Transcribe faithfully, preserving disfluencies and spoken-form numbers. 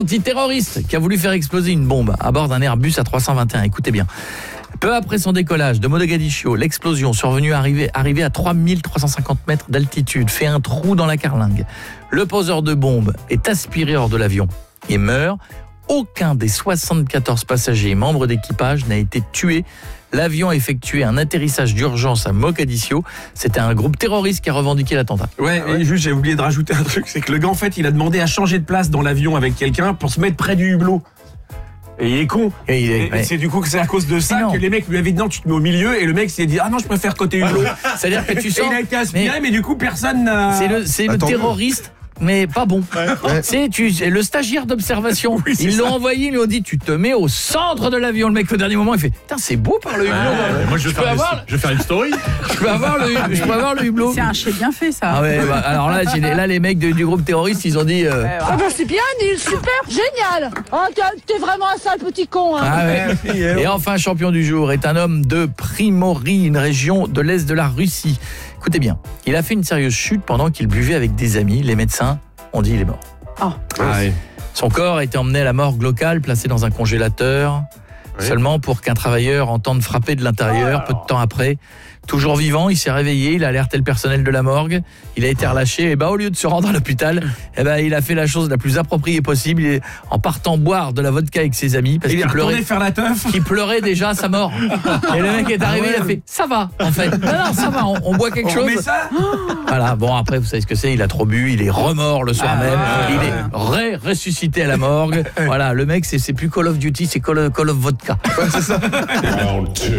Antiterroriste qui a voulu faire exploser une bombe à bord d'un Airbus A trois cent vingt et un. Écoutez bien. Peu après son décollage de Mogadiscio, l'explosion survenue arrivée, arrivée à trois mille trois cent cinquante mètres d'altitude fait un trou dans la carlingue. Le poseur de bombe est aspiré hors de l'avion et meurt. Aucun des soixante-quatorze passagers et membres d'équipage n'a été tué. L'avion a effectué un atterrissage d'urgence à Mogadiscio. C'était un groupe terroriste qui a revendiqué l'attentat. Ouais, et juste j'ai oublié de rajouter un truc, c'est que le gars en fait il a demandé à changer de place dans l'avion avec quelqu'un pour se mettre près du hublot. Et il est con. Et il est, et ouais. c'est du coup que c'est à cause de ça que les mecs lui avaient dit non, tu te mets au milieu, et le mec s'est dit ah non, je préfère côté hublot. C'est-à-dire que tu sens. Et il a été aspiré, mais, mais du coup personne n'a. C'est le, c'est le terroriste. Mais pas bon. Ouais, ouais. C'est tu, le stagiaire d'observation. Oui, ils l'ont ça. envoyé, ils lui ont dit tu te mets au centre de l'avion. Le mec au dernier moment il fait putain c'est beau par le hublot. Ah, ouais, moi je, je, peux avoir, les, je vais faire une story. Je peux avoir le, je peux avoir le hublot. C'est un chef bien fait ça. Ah ouais, bah, alors là, là les mecs de, du groupe terroriste ils ont dit. Euh, ouais, ouais. Ah bah c'est bien Neil, super, génial. Oh, t'es vraiment un sale petit con. Hein. Ah ouais. Et enfin champion du jour est un homme de Primorie, une région de l'est de la Russie. Écoutez bien, il a fait une sérieuse chute pendant qu'il buvait avec des amis. Les médecins on dit il est mort. Oh. Ah oui. Son corps a été emmené à la morgue locale, placé dans un congélateur, oui. seulement pour qu'un travailleur entende frapper de l'intérieur. Oh peu de temps après, toujours vivant, il s'est réveillé, il a alerté le personnel de la morgue, il a été relâché, et bah au lieu de se rendre à l'hôpital, et bah il a fait la chose la plus appropriée possible, il est, en partant boire de la vodka avec ses amis, parce qu'il pleurait, faire la teuf. Qui pleurait déjà à sa mort. Et le mec est arrivé, ah ouais. il a fait ça va en fait. Non, non ça va, on, on boit quelque on chose. Ça voilà, bon après vous savez ce que c'est, il a trop bu, il est remort le soir ah, même, ouais. il est ré ressuscité à la morgue. Voilà, le mec c'est, c'est plus Call of Duty, c'est Call of, Call of Vodka. Ouais, c'est ça.